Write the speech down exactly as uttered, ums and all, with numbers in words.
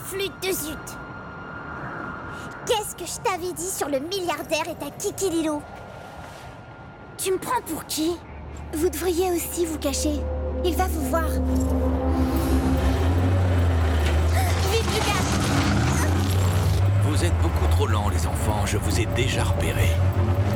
flûte de zut. Qu'est-ce que je t'avais dit sur le milliardaire et ta Kiki Lilo? Tu me prends pour qui? Vous devriez aussi vous cacher. Il va vous voir. Vite, Lucas! Vous êtes beaucoup trop lents, les enfants. Je vous ai déjà repérés.